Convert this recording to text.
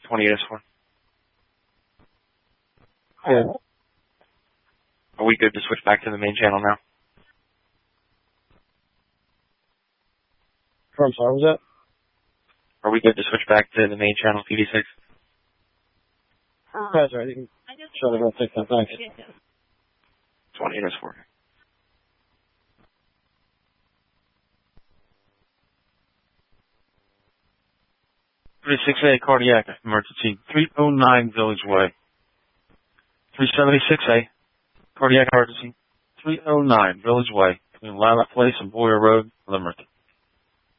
28S4. Yeah. Are we good to switch back to the main channel now? I'm sorry, what was that? Are we good to switch back to the main channel, TV6? That's right. You can shut it off. Take that. Thanks. 28S4. 36A cardiac emergency, 309 Village Way. 376A cardiac emergency, 309 Village Way, between Lilac Place and Boyer Road, Limerick.